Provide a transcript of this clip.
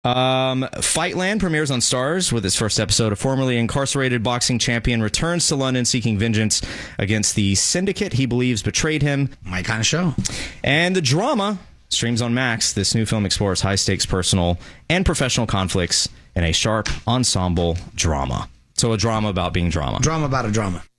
Fightland premieres on Starz with its first episode. A formerly incarcerated boxing champion returns to London seeking vengeance against the syndicate he believes betrayed him. My kind of show. And The Drama streams on Max. This new film explores high-stakes personal and professional conflicts in a sharp ensemble drama. So a drama about being drama. Drama about a drama.